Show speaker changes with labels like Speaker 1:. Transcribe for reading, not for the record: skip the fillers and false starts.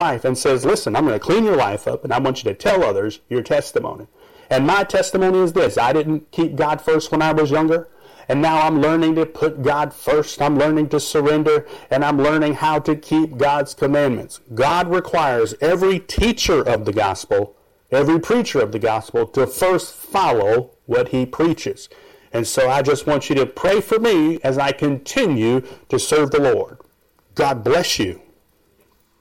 Speaker 1: life and says, listen, I'm going to clean your life up and I want you to tell others your testimony. And my testimony is this. I didn't keep God first when I was younger. And now I'm learning to put God first. I'm learning to surrender. And I'm learning how to keep God's commandments. God requires every teacher of the gospel, every preacher of the gospel, to first follow what he preaches. And so I just want you to pray for me as I continue to serve the Lord. God bless you.